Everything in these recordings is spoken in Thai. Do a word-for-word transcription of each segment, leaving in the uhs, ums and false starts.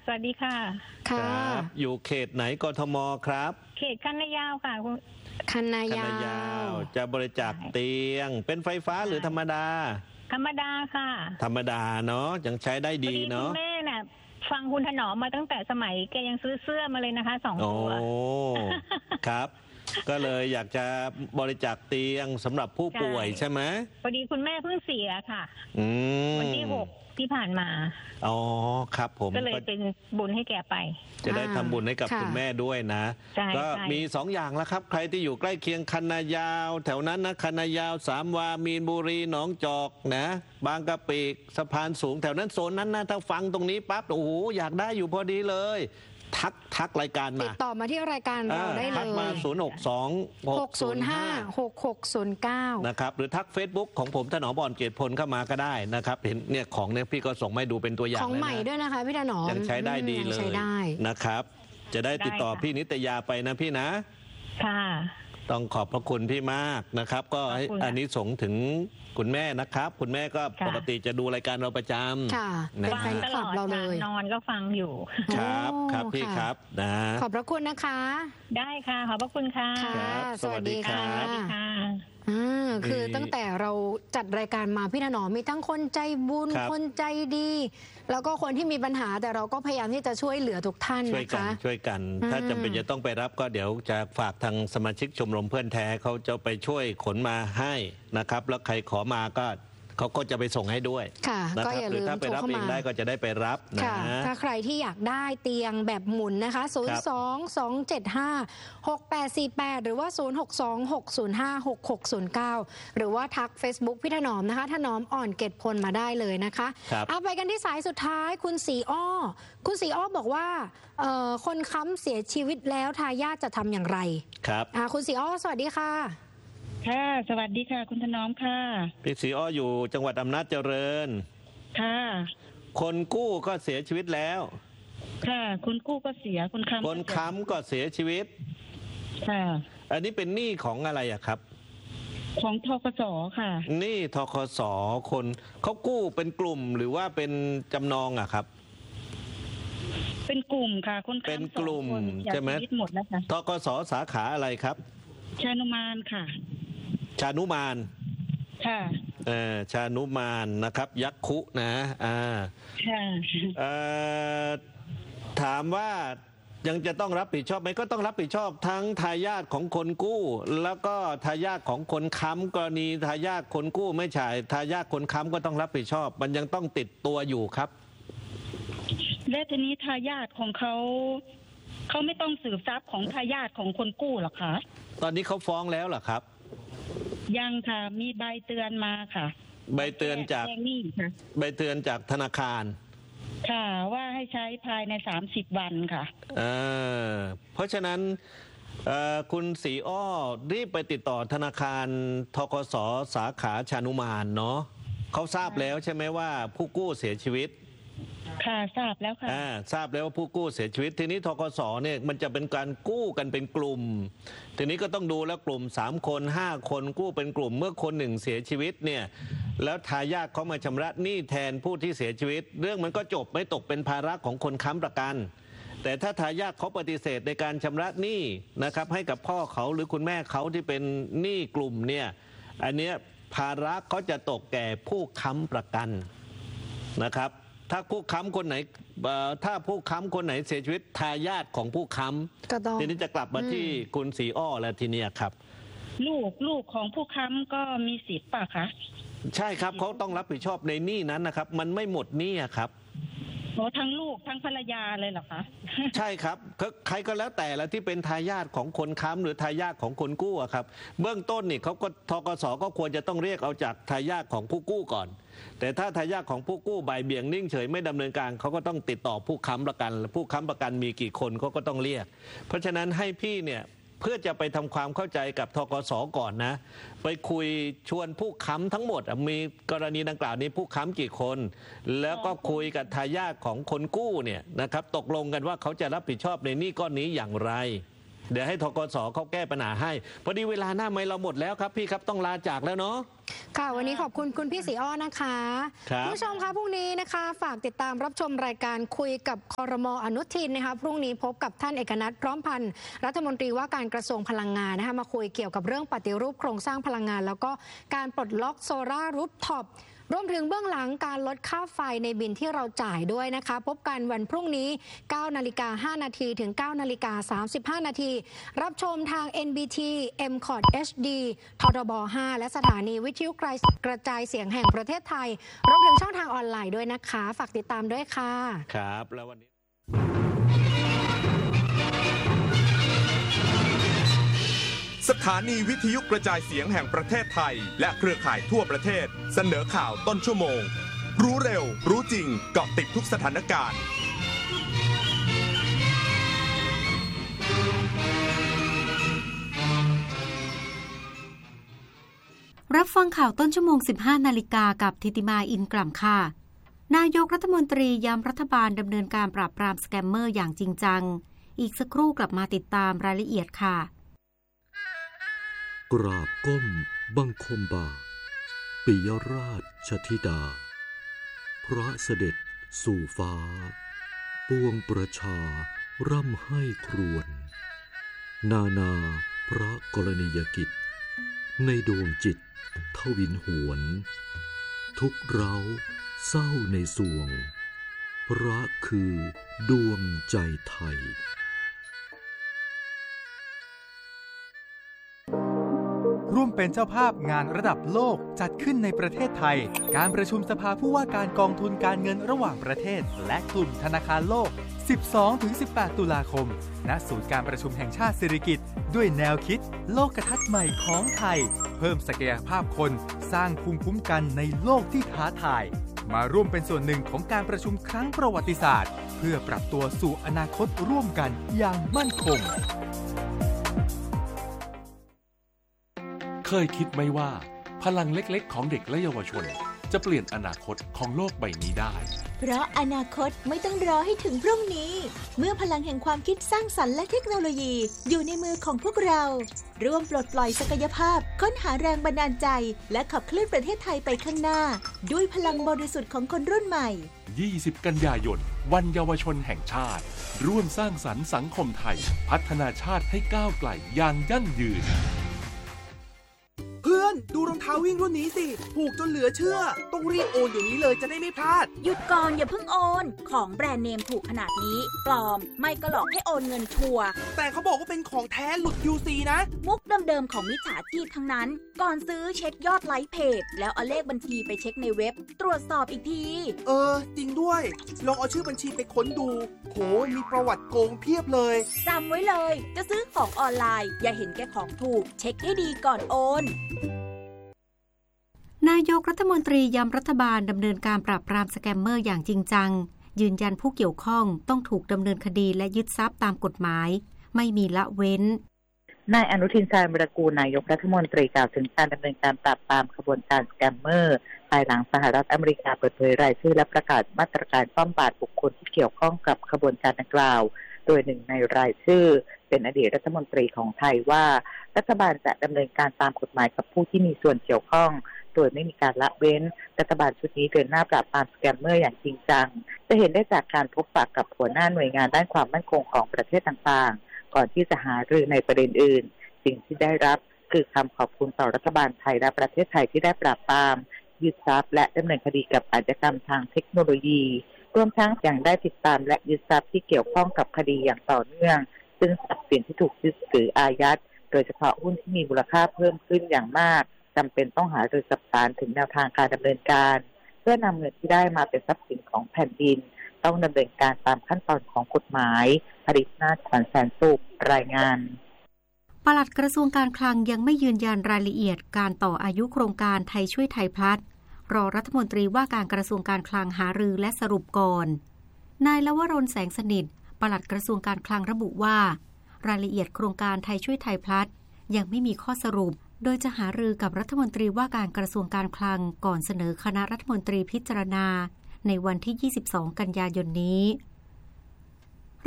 สวัสดีค่ะคค่ะรับอยู่เขตไหนกทมครับเขตคันนายาวค่ะคุณคันนาคันยานายาวจะบริจาคเตียงเป็นไฟฟ้าหรือธรรมดาธรรมดาค่ะธรรมดาเนาะยังใช้ได้ดีเนาะคุณแม่น่ะฟังคุณถนอมมาตั้งแต่สมัยแกยังซื้อเสื้อมาเลยนะคะสองตัวโอ้ครับก็เลยอยากจะบริจาคเตียงสำหรับผู้ป่วยใช่ไหมพอดีคุณแม่เพิ่งเสียค่ะวันที่หกที่ผ่านมาอ๋อครับผมก็เลยเป็นบุญให้แกไปจะได้ทำบุญให้กับคุณแม่ด้วยนะก็มีสองอย่างแล้วครับใครที่อยู่ใกล้เคียงคันนายาวแถวนั้นนะคันนายาวสามวามีนบุรีหนองจอกนะบางกะปิสะพานสูงแถวนั้นโซนนั้นนะถ้าฟังตรงนี้ปั๊บโอ้โหอยากได้อยู่พอดีเลยทักทักรายการมาติดต่อมาที่รายการเราได้เลยทักมาศูนย์ หก สองหก ศูนย์ ห้า หก หก ศูนย์ เก้านะครับหรือทัก Facebook ของผมถนอมบอนเกตพลเข้ามาก็ได้นะครับเห็นเนี่ยของเนี่ยพี่ก็ส่งมาดูเป็นตัวอย่างของใหม่ด้วยนะคะพี่ถนอมยังใช้ได้ดีเลยนะครับจะได้ติดต่อพี่นิตยาไปนะพี่นะค่ะต้องขอบพระคุณพี่มากนะครับก็อันนี้ส่งถึงคุณแม่นะครับคุณแม่ก็ปกติจะดูรายการเราประจำค่ะเป็นแฟนคลับเราเลยนอนก็ฟังอยู่ครับครับพี่ครับนะขอบพระคุณนะคะได้ค่ะขอบพระคุณค่ะสวัสดีค่ะสวัสดีค่ะอ่าคือตั้งแต่เราจัดรายการมาพี่ถนอมมีทั้งคนใจบุญคนใจดีแล้วก็คนที่มีปัญหาแต่เราก็พยายามที่จะช่วยเหลือทุกท่านนะคะช่วยกันถ้าจำเป็นจะต้องไปรับก็เดี๋ยวจะฝากทางสมาชิกชมรมเพื่อนแท้เขาจะไปช่วยขนมาให้นะครับแล้วใครขอมาก็เขาก็จะไปส่งให้ด้วยค่ะก็อย่าลืมถ้าไปรับเองได้ก็จะได้ไปรับนะถ้าใครที่อยากได้เตียงแบบหมุนนะคะศูนย์ สอง สอง เจ็ด ห้า หก แปด สี่ แปดหรือว่าศูนย์ หก สอง หก ศูนย์ ห้า หก หก ศูนย์ เก้าหรือว่าทัก Facebook พี่ถนอมนะคะถนอมอ่อนเกตพลมาได้เลยนะคะเอาไปกันที่สายสุดท้ายคุณสีอ้อคุณสีอ้อบอกว่าคนค้ำเสียชีวิตแล้วทายาทจะทำอย่างไรครับคุณสีอ้อสวัสดีค่ะค่ะสวัสดีค่ะคุณถนอมค่ะพี่สีอ้ออยู่จังหวัดอำนาจเจริญค่ะคนกู้ก็เสียชีวิตแล้วค่ะคนกู้ก็เสียคนค้ำคนค้ำก็เสียชีวิตค่ะอันนี้เป็นหนี้ของอะไรอะครับของธกส.ค่ะหนี้ธกส.คนเขากู้เป็นกลุ่มหรือว่าเป็นจำนองอะครับเป็นกลุ่มค่ะคนค้ำเป็นกลุ่มใช่ไหมหมดแล้วค่ะธกส.สาขาอะไรครับชานุมานค่ะชานุมานค่ะเออชานุมานนะครับยักษ์คุนะอ่าค่ะเอ่อถามว่ายังจะต้องรับผิดชอบไหมก็ต้องรับผิดชอบทั้งทายาทของคนกู้แล้วก็ทายาทของคนค้ำกรณีทายาทคนกู้ไม่จ่ายทายาทคนค้ำก็ต้องรับผิดชอบมันยังต้องติดตัวอยู่ครับและทีนี้ทายาทของเขาเขาไม่ต้องสืบทรัพย์ของทายาทของคนกู้หรอคะตอนนี้เขาฟ้องแล้วเหรอครับยังค่ะมีใบเตือนมาค่ะใบเตือนจากใบเตือนจากธนาคารค่ะว่าให้ใช้ภายในสามสิบวันค่ะเออเพราะฉะนั้นคุณสีอ้อรีบไปติดต่อธนาคารธกส.สาขาชานุมานเนาะเขาทราบแล้วใช่ไหมว่าผู้กู้เสียชีวิตค่ะทราบแล้วค่ะอ่าทราบแล้วว่าผู้กู้เสียชีวิตทีนี้ธกส.เนี่ยมันจะเป็นการกู้กันเป็นกลุ่มทีนี้ก็ต้องดูแล้วกลุ่มสามคนห้าคนกู้เป็นกลุ่มเมื่อคนหนึ่งเสียชีวิตเนี่ยแล้วทายาทเขามาชำระหนี้แทนผู้ที่เสียชีวิตเรื่องมันก็จบไม่ตกเป็นภาระของคนค้ำประกันแต่ถ้าทายาทเขาปฏิเสธในการชำระหนี้นะครับให้กับพ่อเขาหรือคุณแม่เขาที่เป็นหนี้กลุ่มเนี่ยอันเนี้ยภาระเขาจะตกแก่ผู้ค้ำประกันนะครับถ้าผู้ค้ำคนไหนถ้าผู้ค้ำคนไหนเสียชีวิตทายาทของผู้ค้ำทีนี้จะกลับมาที่คุณสีอ้อแล้วทีนี้ครับลูกลูกของผู้ค้ำก็มีสิทธิ์ป่ะคะใช่ครับเขาต้องรับผิดชอบในหนี้นั้นนะครับมันไม่หมดหนี้ครับโอ้ทั้งลูกทั้งภรรยาเลยเหรอคะใช่ครับใครก็แล้วแต่ละที่เป็นทายาทของคนค้ำหรือทายาทของคนกู้ครับเบื้องต้นนี่เขาก็ธกส.ก็ควรจะต้องเรียกเอาจากทายาทของผู้กู้ก่อนแต่ถ้าทายาทของผู้กู้บ่ายเบี่ยงนิ่งเฉยไม่ดำเนินการเขาก็ต้องติดต่อผู้ค้ำประกันผู้ค้ำประกันมีกี่คนเขาก็ต้องเรียกเพราะฉะนั้นให้พี่เนี่ยเพื่อจะไปทำความเข้าใจกับธกส.ก่อนนะไปคุยชวนผู้ค้ำทั้งหมดมีกรณีดังกล่าวนี้ผู้ค้ำกี่คนแล้วก็คุยกับทายาทของคนกู้เนี่ยนะครับตกลงกันว่าเขาจะรับผิดชอบในหนี้ก้อนนี้อย่างไรเดี๋ยวให้ธกสเขาแก้ปัญหาให้พอดีเวลาหน้าไมค์เราหมดแล้วครับพี่ครับต้องลาจากแล้วเนาะค่ะวันนี้ขอบคุณคุณพี่ศรีอ้อนะคะคุณผู้ชมคะพรุ่งนี้นะคะฝากติดตามรับชมรายการคุยกับครม.อนุทินนะคะพรุ่งนี้พบกับท่านเอกนัทพร้อมพันธ์รัฐมนตรีว่าการกระทรวงพลังงานนะคะมาคุยเกี่ยวกับเรื่องปฏิรูปโครงสร้างพลังงานแล้วก็การปลดล็อกโซล่ารูฟท็อปรวมถึงเบื้องหลังการลดค่าไฟในบิลที่เราจ่ายด้วยนะคะพบกันวันพรุ่งนี้ เก้านาฬิกาห้านาที ถึง เก้านาฬิกาสามสิบห้านาทีรับชมทาง เอ็น บี ที เอ็ม คอท เอช ดี ททบ ห้า และสถานีวิทยุกระจายเสียงแห่งประเทศไทยรวมถึงช่องทางออนไลน์ด้วยนะคะฝากติดตามด้วยค่ะครับแล้ววันนี้สถานีวิทยุกระจายเสียงแห่งประเทศไทยและเครือข่ายทั่วประเทศเสนอข่าวต้นชั่วโมงรู้เร็วรู้จริงเกาะติดทุกสถานการณ์รับฟังข่าวต้นชั่วโมง สิบห้านาฬิกากับธิติมาอินกล่ำค่ะนายกรัฐมนตรีย้ำรัฐบาลดำเนินการปราบปรามสแกมเมอร์อย่างจริงจังอีกสักครู่กลับมาติดตามรายละเอียดค่ะกราบก้มบังคมบาทปิยราชธิดาพระเสด็จสู่ฟ้าปวงประชาร่ำให้ครวญนานาพระกรณียกิจในดวงจิตทวินหวนทุกเร้าเศร้าในสวงพระคือดวงใจไทยร่วมเป็นเจ้าภาพงานระดับโลกจัดขึ้นในประเทศไทยการประชุมสภาผู้ว่าการกองทุนการเงินระหว่างประเทศและกลุ่มธนาคารโลก สิบสองถึงสิบแปด ตุลาคมณศูนย์การประชุมแห่งชาติสิริกิติ์ด้วยแนวคิดโลกทัศน์ใหม่ของไทยเพิ่มศักยภาพคนสร้างภูมิคุ้มกันในโลกที่ท้าทายมาร่วมเป็นส่วนหนึ่งของการประชุมครั้งประวัติศาสตร์เพื่อปรับตัวสู่อนาคตร่วมกันอย่างมั่นคงเคยคิดไหมว่าพลังเล็กๆของเด็กและเยาวชนจะเปลี่ยนอนาคตของโลกใบนี้ได้เพราะอนาคตไม่ต้องรอให้ถึงพรุ่งนี้เมื่อพลังแห่งความคิดสร้างสรรค์และเทคโนโลยีอยู่ในมือของพวกเราร่วมปลดปล่อยศักยภาพค้นหาแรงบันดาลใจและขับเคลื่อนประเทศไทยไปข้างหน้าด้วยพลังบริสุทธิ์ของคนรุ่นใหม่ยี่สิบกันยายนวันเยาวชนแห่งชาติร่วมสร้างสรรค์สังคมไทยพัฒนาชาติให้ก้าวไกลอย่างยั่งยืนเพื่อนดูรองเท้าวิ่งรุ่นนี้สิถูกจนเหลือเชื่อต้องรีบโอนเดี๋ยวนี้เลยจะได้ไม่พลาดหยุดก่อนอย่าเพิ่งโอนของแบรนด์เนมถูกขนาดนี้ปลอมไม่ก็หลอกให้โอนเงินชัวร์แต่เขาบอกว่าเป็นของแท้หลุด คิว ซี นะมุกเดิมๆของมิจฉาชีพทั้งนั้นก่อนซื้อเช็คยอดไลค์เพจแล้วเอาเลขบัญชีไปเช็คในเว็บตรวจสอบอีกทีเออจริงด้วยลองเอาชื่อบัญชีไปค้นดูโหมีประวัติโกงเพียบเลยจำไว้เลยจะซื้อของออนไลน์อย่าเห็นแก่ของถูกเช็คให้ดีก่อนโอนนายกรัฐมนตรีย้ำรัฐบาลดำเนินการปราบปรามสแกมเมอร์อย่างจริงจังยืนยันผู้เกี่ยวข้องต้องถูกดำเนินคดีและยึดทรัพย์ตามกฎหมายไม่มีละเว้นนายอนุทินชาญวิรากูลนายกรัฐมนตรีกล่าวถึงการดำเนินการปราบปรามขบวนการสแกมเมอร์ภายหลังสหรัฐอเมริกาเปิดเผยรายชื่อและประกาศมาตรการป้องปราบบุคคลที่เกี่ยวข้องกับขบวนการดังกล่าวโดยหนึ่งในรายชื่อเป็นอดีตรัฐมนตรีของไทยว่ารัฐบาลจะดำเนินการตามกฎหมายกับผู้ที่มีส่วนเกี่ยวข้องโดยไม่มีการละเว้นรัฐบาลชุดนี้เดินหน้าปราบปรามสแกมเมอร์อย่างจริงจังจะเห็นได้จากการพบปะกับหัวหน้าหน่วยงานด้านความมั่นคงของประเทศต่างๆก่อนที่จะหารือในประเด็นอื่นสิ่งที่ได้รับคือคำขอบคุณต่อรัฐบาลไทยและประเทศไทยที่ได้ปราบปรามยึดทรัพย์และดำเนินคดีกับอาชญากรรมทางเทคโนโลยีรวมทั้งยังได้ติดตามและยึดทรัพย์ที่เกี่ยวข้องกับคดีอย่างต่อเนื่องซึ่งทรัพย์สินที่ถูกยึดหรืออายัดโดยเฉพาะหุ้นที่มีมูลค่าเพิ่มขึ้นอย่างมากจำเป็นต้องหารือกับศาลถึงแนวทางการดำเนินการเพื่อนำเงินที่ได้มาเป็นทรัพย์สินของแผ่นดินต้องดำเนินการตามขั้นตอนของกฎหมายอดิษฐ์นาถขวัญแสนสุขรายงานปลัดกระทรวงการคลังยังไม่ยืนยันรายละเอียดการต่ออายุโครงการไทยช่วยไทยพลัสรอรัฐมนตรีว่าการกระทรวงการคลังหารือและสรุปก่อนนายลวรนแสงสนิทปลัดกระทรวงการคลังระบุว่ารายละเอียดโครงการไทยช่วยไทยพลัสยังไม่มีข้อสรุปโดยจะหารือกับรัฐมนตรีว่าการกระทรวงการคลังก่อนเสนอคณะรัฐมนตรีพิจารณาในวันที่ยี่สิบสองกันยายนนี้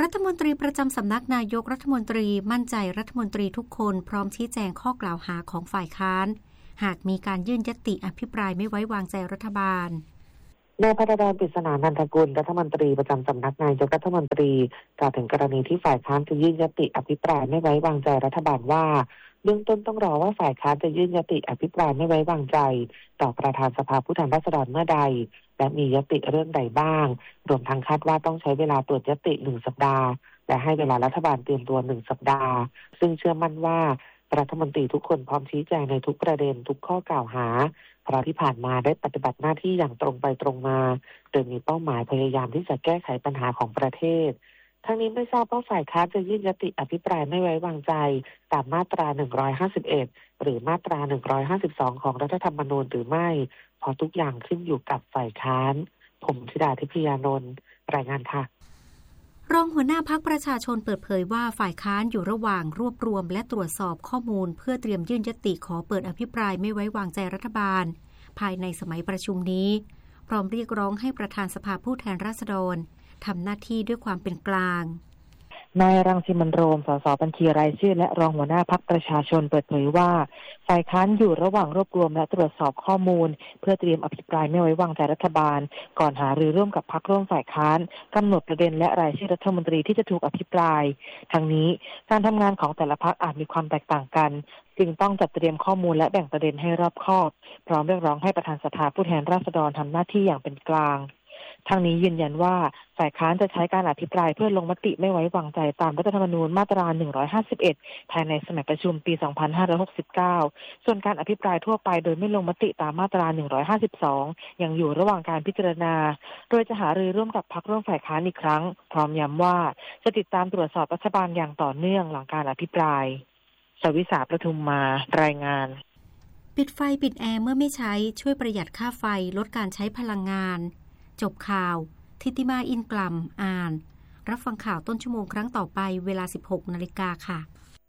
รัฐมนตรีประจำสำนักนายกรัฐมนตรีมั่นใจรัฐมนตรีทุกคนพร้อมชี้แจงข้อกล่าวหาของฝ่ายค้านหากมีการยื่นญัตติอภิปรายไม่ไว้วางใจรัฐบาลนายภัทรดร ปริศนานันทกุลรัฐมนตรีประจำสำนักนายกรัฐมนตรีกล่าวถึงกรณีที่ฝ่ายค้านจะยื่นญัตติอภิปรายไม่ไว้วางใจรัฐบาลว่าเบื้องต้นต้องรอว่าฝ่ายค้านจะยื่นญัตติอภิปรายไม่ไว้วางใจต่อประธานสภาผู้แทนราษฎรเมื่อใดและมีญัตติเรื่องใดบ้างรวมทั้งคาดว่าต้องใช้เวลาตรวจญัตติหนึ่งสัปดาห์และให้เวลารัฐบาลเตรียมตัวหนึ่งสัปดาห์ซึ่งเชื่อมั่นว่ารัฐมนตรีทุกคนพร้อมชี้แจงในทุกประเด็นทุกข้อกล่าวหาเพราะที่ผ่านมาได้ปฏิบัติหน้าที่อย่างตรงไปตรงมาโดยมีเป้าหมายพยายามที่จะแก้ไขปัญหาของประเทศทั้งนี้ไม่ทราบว่าฝ่ายค้านจะยื่นญัตติอภิปรายไม่ไว้วางใจตามมาตราหนึ่งร้อยห้าสิบเอ็ดหรือมาตราหนึ่งร้อยห้าสิบสองของรัฐธรรมนูญหรือไม่เพราะทุกอย่างขึ้นอยู่กับฝ่ายค้านผมธิดาทิพยานนท์รายงานค่ะรองหัวหน้าพรรคประชาชนเปิดเผยว่าฝ่ายค้านอยู่ระหว่างรวบรวมและตรวจสอบข้อมูลเพื่อเตรียมยื่นญัตติขอเปิดอภิปรายไม่ไว้วางใจรัฐบาลภายในสมัยประชุมนี้พร้อมเรียกร้องให้ประธานสภาผู้แทนราษฎรทำหน้าที่ด้วยความเป็นกลางนายรังสิมันต์โรม สส บัญชีรายชื่อและรองหัวหน้าพรรคประชาชนเปิดเผยว่าฝ่ายค้านอยู่ระหว่างรวบรวมและตรวจสอบข้อมูลเพื่อเตรียมอภิปรายไม่ไว้วางใจรัฐบาลก่อนหารือร่วมกับพรรคร่วมฝ่ายค้านกำหนดประเด็นและรายชื่อรัฐมนตรีที่จะถูกอภิปรายทั้งนี้การทำงานของแต่ละพรรคอาจมีความแตกต่างกันจึงต้องจัดเตรียมข้อมูลและแบ่งประเด็นให้รอบคอบพร้อมเรียกร้องให้ประธานสภาผู้แทนราษฎรทำหน้าที่อย่างเป็นกลางทางนี้ยืนยันว่าฝ่ายค้านจะใช้การอภิปรายเพื่อลงมติไม่ไว้วางใจตามรัฐธรรมนูญมาตราหนึ่งร้อยห้าสิบเอ็ดภายในสมัยประชุมปีสองพันห้าร้อยหกสิบเก้าส่วนการอภิปรายทั่วไปโดยไม่ลงมติตามมาตราหนึ่งร้อยห้าสิบสองยังอยู่ระหว่างการพิจารณาโดยจะหารือร่วมกับพรรคร่วมฝ่ายค้านอีกครั้งพร้อมย้ำว่าจะติดตามตรวจสอบรัฐบาลอย่างต่อเนื่องหลังการอภิปรายสวิษาประทุมมารายงานปิดไฟปิดแอร์เมื่อไม่ใช้ช่วยประหยัดค่าไฟลดการใช้พลังงานจบข่าวทิติมาอินกลัมอ่านรับฟังข่าวต้นชั่วโมงครั้งต่อไปเวลา สิบหกนาฬิกา นค่ะ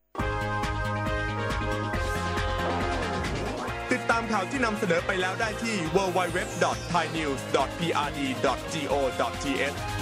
ติดตามข่าวที่นำเสนอไปแล้วได้ที่ ดับเบิลยู ดับเบิลยู ดับเบิลยู ดอท ไทยนิวส์ ดอท พี อาร์ ดี ดอท จี โอ ดอท ที เอช